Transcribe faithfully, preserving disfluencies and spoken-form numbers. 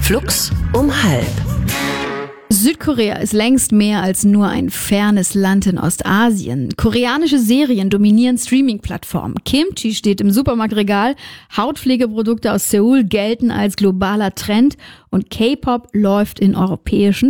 Flux um halb. Südkorea ist längst mehr als nur ein fernes Land in Ostasien. Koreanische Serien dominieren Streaming-Plattformen. Kimchi steht im Supermarktregal, Hautpflegeprodukte aus Seoul gelten als globaler Trend und K-Pop läuft in europäischen